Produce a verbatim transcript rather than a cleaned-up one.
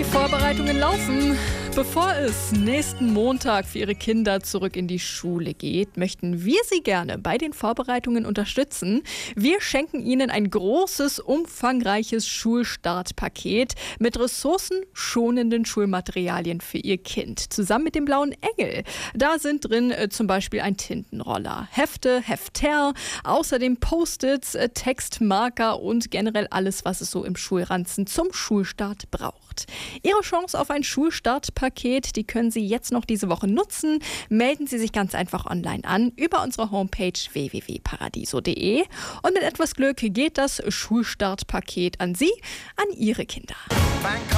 Vorbereitungen laufen. Bevor es nächsten Montag für Ihre Kinder zurück in die Schule geht, möchten wir Sie gerne bei den Vorbereitungen unterstützen. Wir schenken Ihnen ein großes, umfangreiches Schulstartpaket mit ressourcenschonenden Schulmaterialien für Ihr Kind, zusammen mit dem Blauen Engel. Da sind drin äh, zum Beispiel ein Tintenroller, Hefte, Hefter, außerdem Post-its, äh, Textmarker und generell alles, was es so im Schulranzen zum Schulstart braucht. Ihre Chance auf ein Schulstartpaket, die können Sie jetzt noch diese Woche nutzen. Melden Sie sich ganz einfach online an über unsere Homepage w w w punkt paradiso punkt de und mit etwas Glück geht das Schulstartpaket an Sie, an Ihre Kinder.